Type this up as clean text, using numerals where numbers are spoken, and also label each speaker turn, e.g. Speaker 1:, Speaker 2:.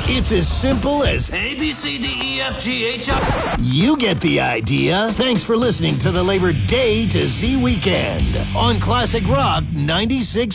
Speaker 1: It's as simple as
Speaker 2: A, B, C, D, E, F, G, H, I.
Speaker 1: you get the idea. Thanks for listening to the Labor Day to Z Weekend on Classic Rock 96.